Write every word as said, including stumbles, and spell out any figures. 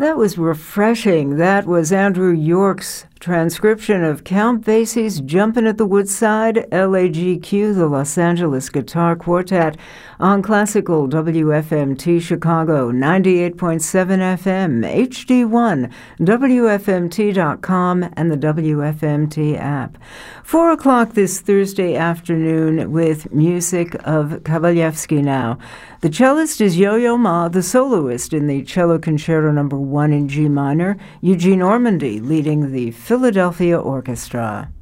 That was refreshing. That was Andrew York's transcription of Count Basie's Jumpin' at the Woodside, L A G Q, the Los Angeles Guitar Quartet, on classical W F M T Chicago, ninety-eight point seven F M, H D one, W F M T dot com, and the W F M T app. Four o'clock this Thursday afternoon with music of Kabalevsky now. The cellist is Yo-Yo Ma, the soloist in the Cello Concerto Number One in G minor, Eugene Ormandy leading the Philadelphia Orchestra.